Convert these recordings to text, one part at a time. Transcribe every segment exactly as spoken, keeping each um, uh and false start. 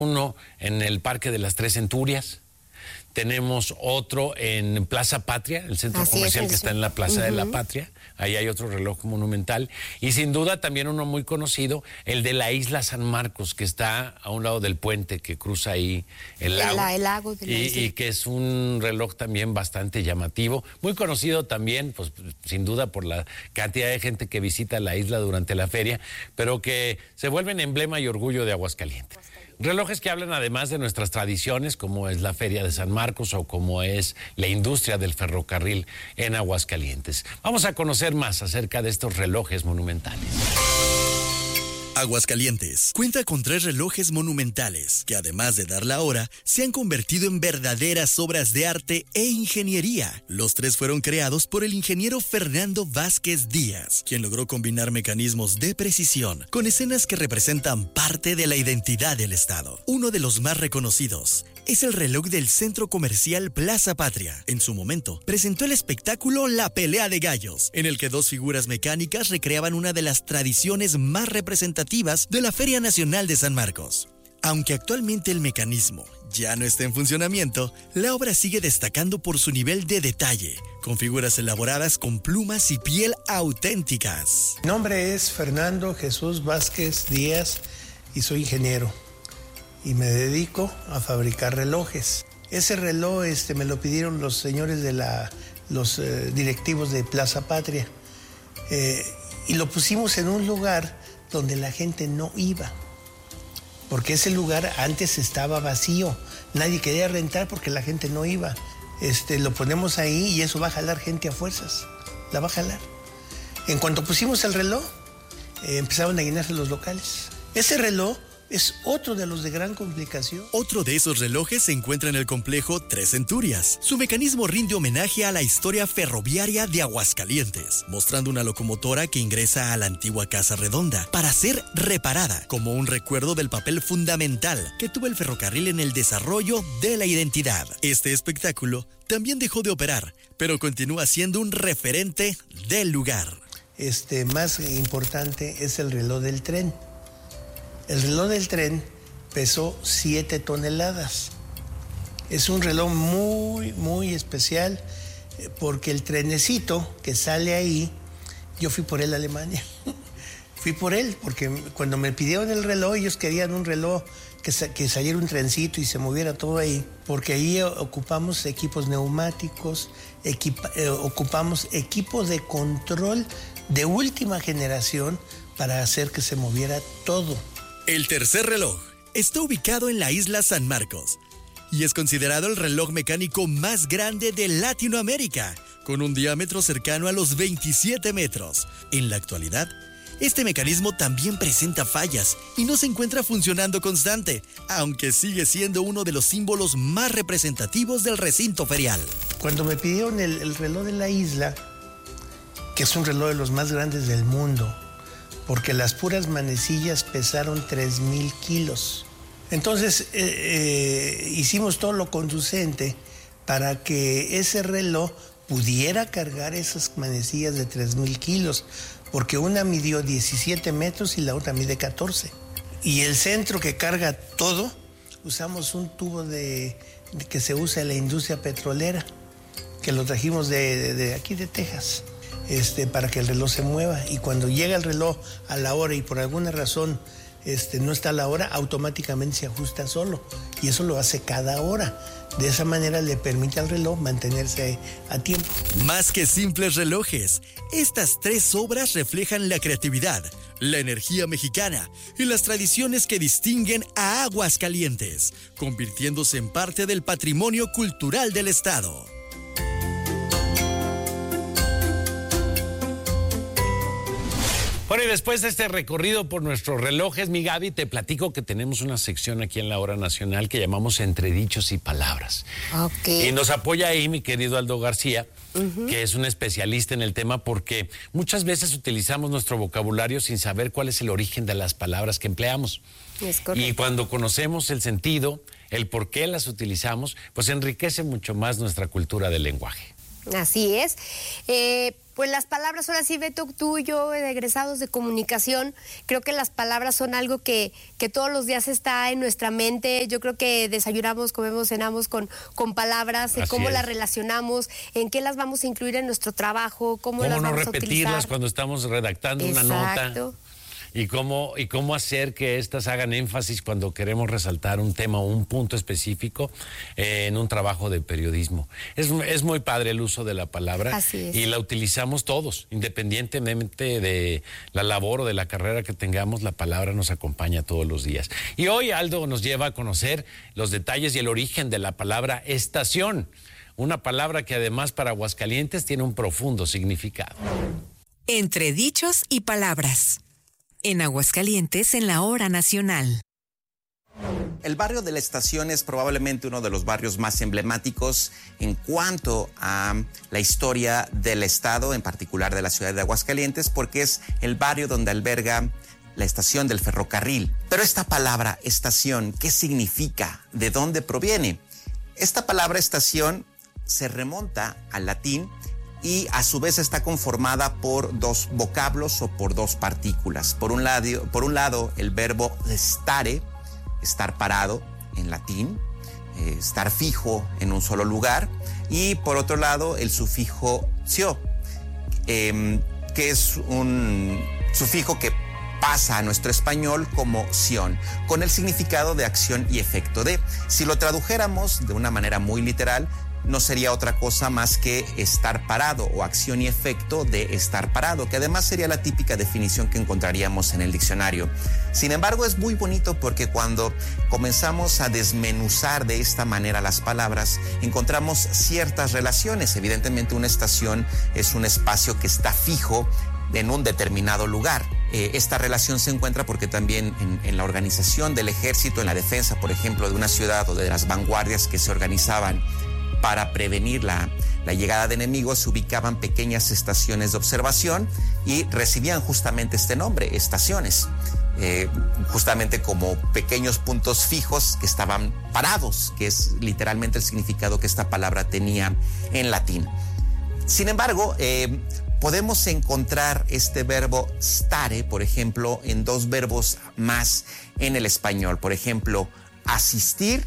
uno en el Parque de las Tres Centurias. Tenemos otro en Plaza Patria, el centro Así comercial es, que sí. está en la Plaza Uh-huh. de la Patria. Ahí hay otro reloj monumental. Y sin duda también uno muy conocido, el de la Isla San Marcos, que está a un lado del puente que cruza ahí el lago. El, el lago de la y, isla. y que es un reloj también bastante llamativo. Muy conocido también, pues sin duda por la cantidad de gente que visita la isla durante la feria, pero que se vuelven emblema y orgullo de Aguascalientes. Relojes que hablan además de nuestras tradiciones, como es la Feria de San Marcos o como es la industria del ferrocarril en Aguascalientes. Vamos a conocer más acerca de estos relojes monumentales. Aguascalientes cuenta con tres relojes monumentales que, además de dar la hora, se han convertido en verdaderas obras de arte e ingeniería. Los tres fueron creados por el ingeniero Fernando Vázquez Díaz, quien logró combinar mecanismos de precisión con escenas que representan parte de la identidad del Estado. Uno de los más reconocidos es el reloj del centro comercial Plaza Patria. En su momento, presentó el espectáculo La Pelea de Gallos, en el que dos figuras mecánicas recreaban una de las tradiciones más representativas de la Feria Nacional de San Marcos. Aunque actualmente el mecanismo ya no está en funcionamiento, la obra sigue destacando por su nivel de detalle, con figuras elaboradas con plumas y piel auténticas. Mi nombre es Fernando Jesús Vázquez Díaz y soy ingeniero y me dedico a fabricar relojes. Ese reloj este, me lo pidieron los señores de la, los eh, directivos de Plaza Patria eh, y lo pusimos en un lugar donde la gente no iba, porque ese lugar antes estaba vacío, nadie quería rentar porque la gente no iba. Este, lo ponemos ahí y eso va a jalar gente a fuerzas, la va a jalar. En cuanto pusimos el reloj, eh, empezaron a llenarse los locales. Ese reloj es otro de los de gran complicación. Otro de esos relojes se encuentra en el complejo Tres Centurias. Su mecanismo rinde homenaje a la historia ferroviaria de Aguascalientes, mostrando una locomotora que ingresa a la antigua Casa Redonda para ser reparada, como un recuerdo del papel fundamental que tuvo el ferrocarril en el desarrollo de la identidad. Este espectáculo también dejó de operar, pero continúa siendo un referente del lugar. Este, más importante es el reloj del tren. El reloj del tren pesó siete toneladas. Es un reloj muy, muy especial porque el trenecito que sale ahí, yo fui por él a Alemania. Fui por él porque cuando me pidieron el reloj, ellos querían un reloj que, que saliera un trencito y se moviera todo ahí, porque ahí ocupamos equipos neumáticos, equipa, eh, ocupamos equipos de control de última generación para hacer que se moviera todo. El tercer reloj está ubicado en la isla San Marcos y es considerado el reloj mecánico más grande de Latinoamérica, con un diámetro cercano a los veintisiete metros. En la actualidad, este mecanismo también presenta fallas y no se encuentra funcionando constante, aunque sigue siendo uno de los símbolos más representativos del recinto ferial. Cuando me pidieron el, el reloj de la isla, que es un reloj de los más grandes del mundo, porque las puras manecillas pesaron tres mil kilos. Entonces eh, eh, hicimos todo lo conducente para que ese reloj pudiera cargar esas manecillas de tres mil kilos, porque una midió diecisiete metros y la otra mide catorce. Y el centro que carga todo, usamos un tubo de, de que se usa en la industria petrolera, que lo trajimos de, de, de aquí de Texas. Este, para que el reloj se mueva, y cuando llega el reloj a la hora y por alguna razón este, no está a la hora, automáticamente se ajusta solo, y eso lo hace cada hora. De esa manera le permite al reloj mantenerse a tiempo. Más que simples relojes, estas tres obras reflejan la creatividad, la energía mexicana y las tradiciones que distinguen a Aguascalientes, convirtiéndose en parte del patrimonio cultural del estado. Bueno, y después de este recorrido por nuestros relojes, mi Gaby, te platico que tenemos una sección aquí en la Hora Nacional que llamamos Entre Dichos y Palabras. Okay. Y nos apoya ahí mi querido Aldo García, uh-huh. que es un especialista en el tema, porque muchas veces utilizamos nuestro vocabulario sin saber cuál es el origen de las palabras que empleamos. Es correcto. Y cuando conocemos el sentido, el por qué las utilizamos, pues enriquece mucho más nuestra cultura del lenguaje. Así es. Eh, pues las palabras, ahora sí, Beto, tú y yo, egresados de comunicación, creo que las palabras son algo que, que todos los días está en nuestra mente. Yo creo que desayunamos, comemos, cenamos con, con palabras, eh, cómo es. Las relacionamos, en qué las vamos a incluir en nuestro trabajo, cómo, ¿Cómo las no vamos repetirlas a utilizar cuando estamos redactando Exacto. una nota? Y cómo, y cómo hacer que éstas hagan énfasis cuando queremos resaltar un tema o un punto específico eh, en un trabajo de periodismo. Es, es muy padre el uso de la palabra. Así es. Y la utilizamos todos, independientemente de la labor o de la carrera que tengamos, la palabra nos acompaña todos los días. Y hoy Aldo nos lleva a conocer los detalles y el origen de la palabra estación, una palabra que además para Aguascalientes tiene un profundo significado. Entre dichos y palabras. En Aguascalientes, en la hora nacional. El barrio de la Estación es probablemente uno de los barrios más emblemáticos en cuanto a la historia del estado, en particular de la ciudad de Aguascalientes, porque es el barrio donde alberga la estación del ferrocarril. Pero esta palabra estación, ¿qué significa? ¿De dónde proviene? Esta palabra estación se remonta al latín y a su vez está conformada por dos vocablos o por dos partículas. Por un lado, por un lado el verbo stare, estar parado en latín, eh, estar fijo en un solo lugar, y por otro lado el sufijo tio, eh, que es un sufijo que pasa a nuestro español como sion, con el significado de acción y efecto de. Si lo tradujéramos de una manera muy literal, no sería otra cosa más que estar parado o acción y efecto de estar parado, que además sería la típica definición que encontraríamos en el diccionario. Sin embargo, es muy bonito porque cuando comenzamos a desmenuzar de esta manera las palabras, encontramos ciertas relaciones. Evidentemente, una estación es un espacio que está fijo en un determinado lugar. Eh, esta relación se encuentra porque también en, en la organización del ejército, en la defensa, por ejemplo, de una ciudad o de las vanguardias que se organizaban para prevenir la, la llegada de enemigos, se ubicaban pequeñas estaciones de observación y recibían justamente este nombre, estaciones, eh, justamente como pequeños puntos fijos que estaban parados, que es literalmente el significado que esta palabra tenía en latín. Sin embargo, eh, podemos encontrar este verbo stare, por ejemplo, en dos verbos más en el español. Por ejemplo, asistir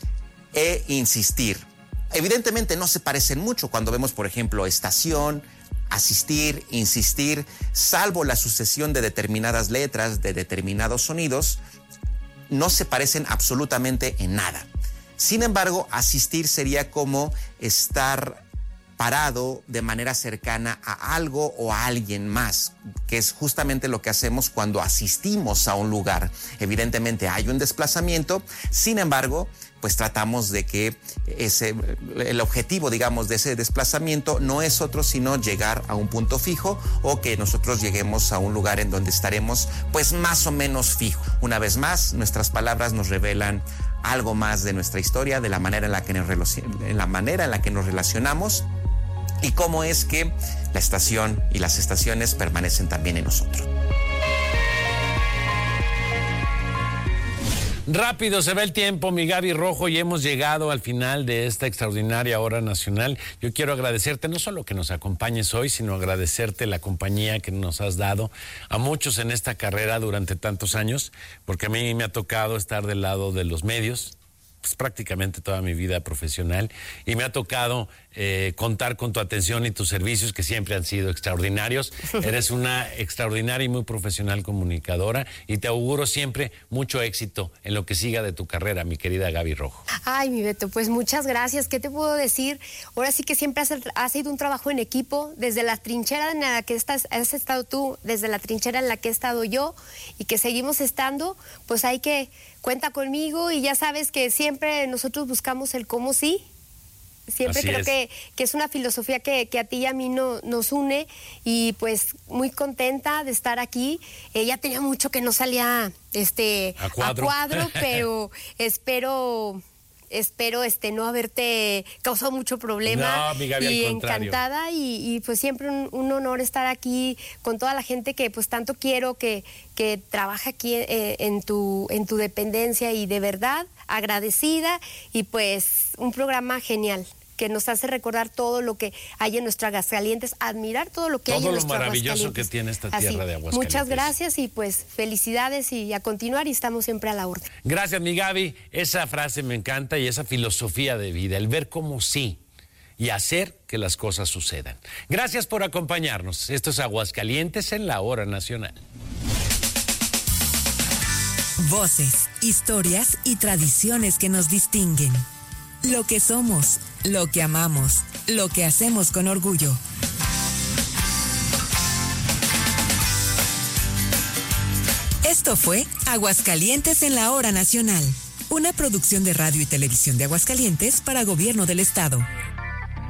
e insistir. Evidentemente no se parecen mucho cuando vemos, por ejemplo, estación, asistir, insistir, salvo la sucesión de determinadas letras, de determinados sonidos, no se parecen absolutamente en nada. Sin embargo, asistir sería como estar parado de manera cercana a algo o a alguien más, que es justamente lo que hacemos cuando asistimos a un lugar. Evidentemente hay un desplazamiento, sin embargo, pues tratamos de que ese, el objetivo, digamos, de ese desplazamiento no es otro sino llegar a un punto fijo o que nosotros lleguemos a un lugar en donde estaremos pues más o menos fijo. Una vez más, nuestras palabras nos revelan algo más de nuestra historia, de la manera en la que nos, en la manera en la que nos relacionamos y cómo es que la estación y las estaciones permanecen también en nosotros. Rápido se va el tiempo, mi Gaby Rojo, y hemos llegado al final de esta extraordinaria hora nacional. Yo quiero agradecerte no solo que nos acompañes hoy, sino agradecerte la compañía que nos has dado a muchos en esta carrera durante tantos años, porque a mí me ha tocado estar del lado de los medios, pues prácticamente toda mi vida profesional, y me ha tocado eh, contar con tu atención y tus servicios que siempre han sido extraordinarios. Eres una extraordinaria y muy profesional comunicadora y te auguro siempre mucho éxito en lo que siga de tu carrera, mi querida Gaby Rojo. Ay, mi Beto, pues muchas gracias. ¿Qué te puedo decir? Ahora sí que siempre has, has sido un trabajo en equipo, desde la trinchera en la que estás, has estado tú, desde la trinchera en la que he estado yo y que seguimos estando, pues hay que cuenta conmigo y ya sabes que siempre nosotros buscamos el cómo sí. Siempre Así creo es. que, que es una filosofía que, que a ti y a mí no, nos une y pues muy contenta de estar aquí. Eh, ya tenía mucho que no salía este, a cuadro, a cuadro pero espero... Espero este no haberte causado mucho problema. No, mi Gaby, y al contrario. encantada y, y pues siempre un, un honor estar aquí con toda la gente que pues tanto quiero, que, que trabaja aquí eh, en, tu, en tu dependencia y de verdad agradecida y pues un programa genial. que nos hace recordar todo lo que hay en nuestro Aguascalientes, admirar todo lo que todo hay en lo nuestro maravilloso que tiene esta tierra Así, de Aguascalientes. Muchas gracias y pues felicidades y a continuar, y estamos siempre a la orden. Gracias, mi Gaby. Esa frase me encanta y esa filosofía de vida, el ver como sí y hacer que las cosas sucedan. Gracias por acompañarnos. Esto es Aguascalientes en la Hora Nacional. Voces, historias y tradiciones que nos distinguen. Lo que somos, lo que amamos, lo que hacemos con orgullo. Esto fue Aguascalientes en la Hora Nacional, una producción de Radio y Televisión de Aguascalientes para Gobierno del Estado.